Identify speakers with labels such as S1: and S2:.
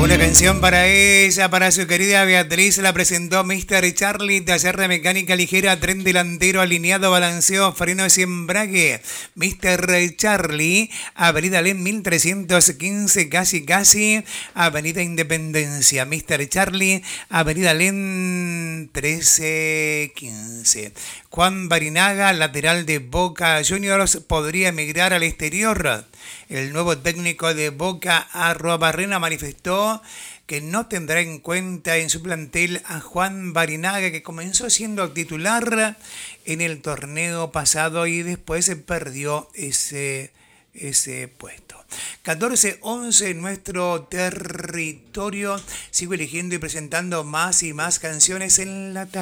S1: Una canción para ella, para su querida Beatriz, la presentó Mr. Charlie, taller de mecánica ligera, tren delantero, alineado, balanceo, frenos y embrague. Mr. Charlie, Avenida Len 1315, casi, Avenida Independencia. Mr. Charlie, Avenida Len 1315. Juan Barinaga, lateral de Boca Juniors, podría emigrar al exterior. El nuevo técnico de Boca, Arrobarrena, manifestó que no tendrá en cuenta en su plantel a Juan Barinaga, que comenzó siendo titular en el torneo pasado y después se perdió ese puesto. 14:11 en nuestro territorio. Sigo eligiendo y presentando más y más canciones en la tarde.